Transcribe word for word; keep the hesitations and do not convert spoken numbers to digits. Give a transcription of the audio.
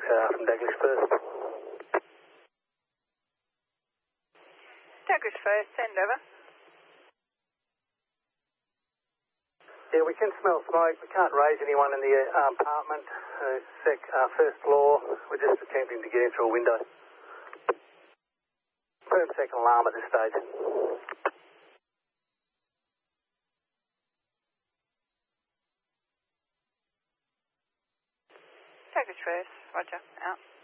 uh, from Daglish First. Daglish First, send over. Yeah, we can smell smoke. We can't raise anyone in the uh, apartment. Uh, sec, uh, first floor. We're just attempting to get in through a window. Firm second alarm at this stage. Daglish First, roger, out.